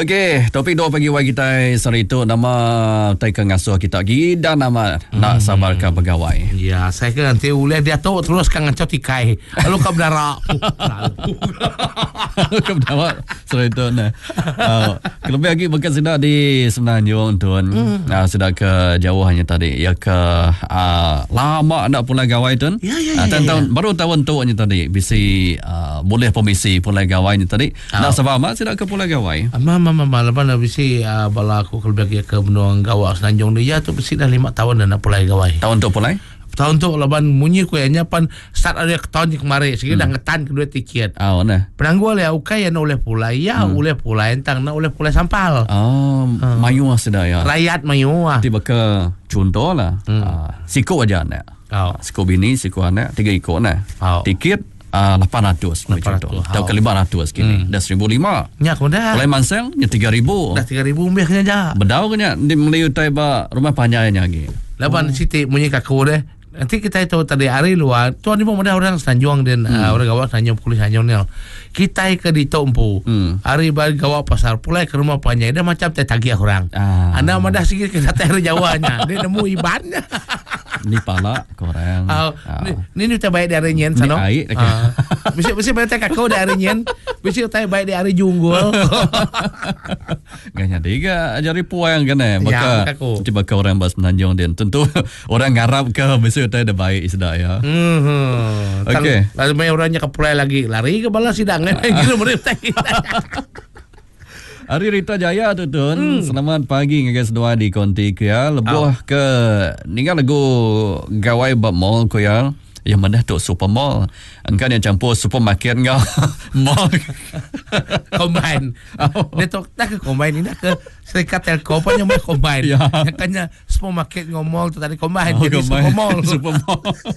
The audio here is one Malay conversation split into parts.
Okey, topik dua pagi wai kita sore itu nama taika ngasuh kita gida nama nak sabarkan pegawai. Ya, saya kan nanti uleh dia tahu terus kan ngacau tikai. Lalu kau berdarah. Kau berdarah sore itu nah. Kelebih lagi bukan sudah di Semenanjung tuan. Sudah ke jauh hanya tadi. Ya ke lama nak pulai gawai tuan. Tahun baru tahun tu hanya tadi. Bisi boleh pemisi pulai gawai ni tadi. Nak sebab sudah ke pulai gawai. Mama lepas dah bisi bala aku kalau pergi ke benua gawak Semenanjung dia tu bisi dah 5 tahun dah nak pulai gawai. Tahun tu pulai? Tahun tu leban munyi ku nya pan start ada tahun kemarin segi dah ngetan kedua tiket. Nah. Penanggual ya ukai yang oleh pulai ya oleh pulai entang nak oleh pulai sampal. Mayu sudah ya. Rakyat mayu tiba ke contoh lah. Siku aja nak. Siku bini, siku anak 3 ikut nak. Tiket 800 macam tu. Atau ke 500 kini. Dah 1,500. Nyak dah. Mulai manseng nya 3,000. Dah 3,000 umbihnya ja. Bedau nya di Melayu tai ba rumah panjangnya lagi. Laban Siti munyi kaku deh. Nanti kita itu tadi hari luar. Tuan ni pun ada orang Semenanjung dan orang gawak Semenanjung kulis Semenanjung ni. Kita ke di Tompu. Hari balik gawak pasar pulai ke rumah panjang. Dia macam tagih orang. Anda madah sikit ke daerah Jawanya. Dia nemu ibannya. Ni pala korang. Ni kita baik dari nyen sana. Ni air. Mesti baik kakau dari nyen. Mesti kita baik dari Junggul. Ganya diga ajari puang kan maka cuba ke orang bas Semenanjung dan tentu orang ngarap ke mesti kita ada baik sudah ya. Okey. Lalu mai orangnya ke pulai lagi lari ke bala sidang gitu mereka. Hari Rita Jaya tu Tun. Selamat pagi guys dua di konti ku ya. Lebuh ke ninggal lagu gawai bab mall ku ya. Yang mana tu super mall. Engkau yang campur supermarket kau. Mall. Combine. Dia tu tak ke combine ni nak ke Serikat Telco apa yang mai combine. Makanya supermarket ngomol tu tadi combine jadi super mall. Super mall.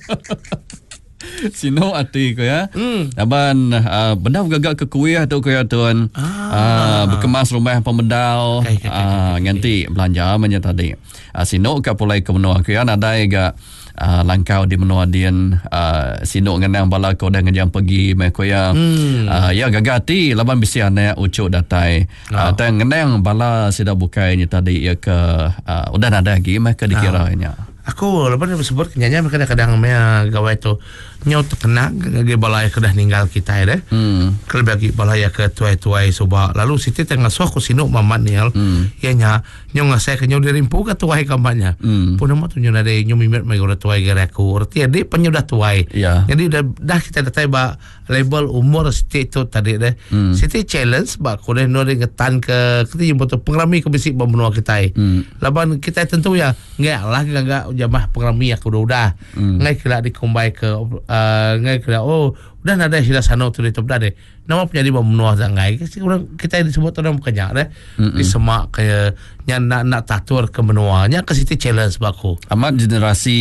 Sino ati ko ya. Aban benda gagak ke kuih tu ko ya tuan. Berkemas rumah pemedal nganti belanja manya tadi. Sino ka pulai ke menua ko ya ada ga langkau di menua dian sino ngenang bala ko dah ngejam pergi mai ko ya. Ya gagati laban bisi anak ucuk datai. Tang ngenang bala sida bukai ni tadi ya ke udah ada lagi mai ke dikiranya. Aku lepas dia sebut kenyanya kadang-kadang mea gawai tu nyau terkena gagi balai kedah ninggal kita ya deh. Kalau bagi balai ke tuai-tuai soba lalu Siti tengah soh ku sinuk mamat nial. Ianya nyau ngasai ke nyau dirimpu ke tuai kampanye. Pun nama tu nyau nade nyau mimet mai gora tuai geraku. Arti ade penyu dah tuai. Jadi dah kita datai ba label umur Siti tu tadi deh. Siti challenge ba ku deh no ngetan ke kita jumpa tu pengrami ke bisi benua kita. Laban kita tentu ya ngelah gagak jamah pengrami aku udah ngai kira dikombai ke ngai kira udah ada sila sana tu di top dah deh nama punya di benua zangai orang kita disebut orang bukannya deh di semak ke nak tatur ke benuanya ke Siti challenge baku amat generasi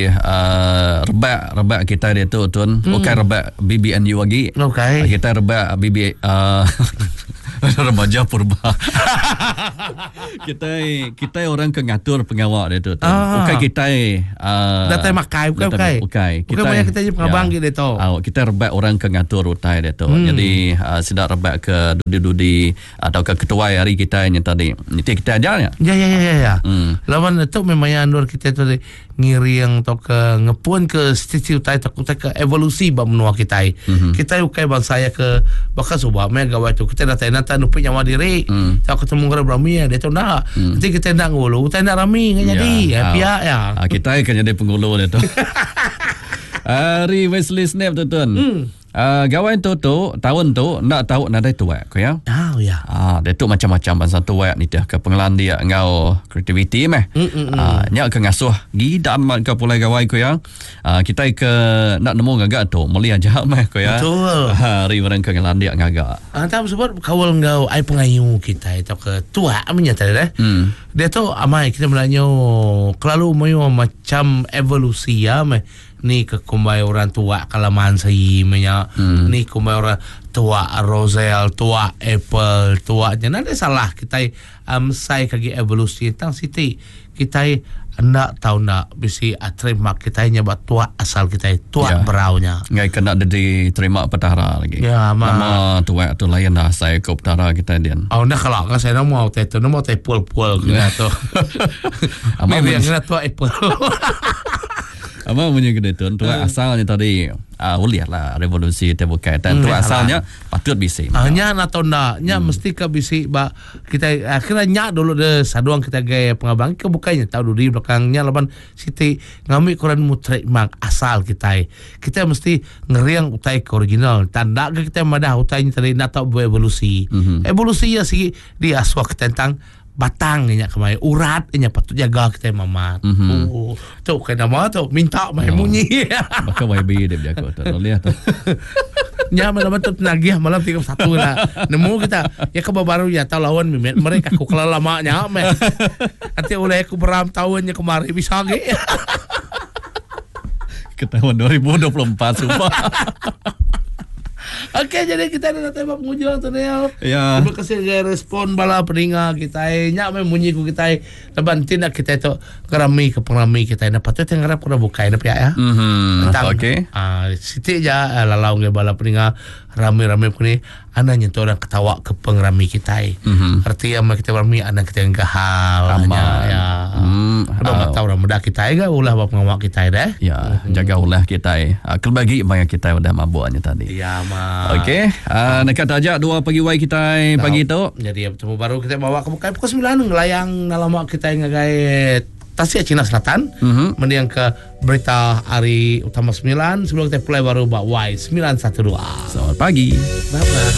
rebak kita dia tu tuan bukan rebak BBNU lagi kita rebak BB remaja purba. kita orang ke ngatur pengawal dia tu. Bukan kita datai makai bukan. Kita banyak kita je pengabang gitu tu. Kita rebak orang ke ngatur utai dia tu. Jadi sedap rebak ke dudi-dudi atau ke ketua hari kita yang tadi. Nanti kita ajarnya. Ya. Lawan tu memangnya andur kita tu ngiring atau ke ngepun ke stisi utai takut ke evolusi benua kita. Kita ukai bangsa ya ke bakal subah me gawai tu kita datai nupi nyawa diri. Tak ketemu orang Brahmi dia tu nak. Nanti kita nak ngulu, kita nak rami jadi pihak ya. Kita akan jadi penggulu dia tu. Hari Wesley Snap tu tuan. Gawai tu tahun tu nak tahu nadai tuak ko ya. Dia tu macam-macam bangsa tuak ni dah ke pengelan dia ngau kreativiti meh. Nya ke ngasuh gidam ke pulai gawai ko ya. Kita ke nak nemu gagak tu meli aja meh ko ya. Betul. Hari orang ke ngelan dia ngagak. Tam sebut kawal ngau ai pengayu kita itu ke tuak menyata deh. Dia tu amai kita menanyo kelalu mayu macam evolusi ya meh. Ni ke kumbai orang tua Kalaman Sayi menya ni kumbai orang tua Roselle tua Apple tua jangan ada salah kita sai kagi evolusi tang Siti kita Ndak tahu ndak bisi terima kita nyabat tua asal kita tua beraunya. Ngai kena diterima petara lagi. Ya, nama tua tu lain dah saya ke petara kita dian. Oh, ndak kalau saya mau teh tu mau teh pul-pul gitu. Ini yang kena tua apple. Apa punya gede tu asalnya tadi ulihat lah revolusi terbuka dan tu asalnya patut bisi. Nya atau ndak nya mesti ke bisi ba kita akhirnya nya dulu de saduang kita gaya pengabang ke bukanya tahu dulu di belakangnya laban siti ngami koran mutrek mak asal kita mesti ngeriang utai ke original tanda ke kita madah utainya tadi natau evolusi. Evolusi ya sih di aswak tentang batang nya kemai urat nya patut jaga kita mamat. Tu kena nama tu minta mai munyi. Maka YB dia jaga tu. Lihat tu. Nya malam tu nagih malam 31 lah. Nemu kita ya ke baru ya tahu lawan mereka aku kala lamanya me. Nanti oleh aku beram tahunnya kemarin bisa ge. Ketahuan 2024 sumpah. Okey, jadi kita dah tembak mujung tu Nel. Ya. Terima kasih gaya respon bala peninga kita. Nya me munyi ku kita. Leban tindak kita tu kerami ke pengrami kita. Dapat tu tengarap kena buka dapat ya. Okey. Siti ja lalau ge bala peninga rame-rame kuni ana nyentuh orang ketawa ke pengrami kita. Artinya kita berami anak kita yang gahal ya. Udah tahu orang muda kita ga ulah bapa ngawak kita deh. Ya, jaga ulah kita. Kelbagi banyak kita udah mabuknya tadi. Ya, Okey, nak kata aja dua pegawai kita pagi tu. Jadi bertemu baru kita bawa ke buka pukul 9 ngelayang dalam kita ngagai Tasik Cina Selatan. Mendiang ke berita hari utama 9 sebelum kita play baru bak Y 912. Selamat pagi. Bye bye.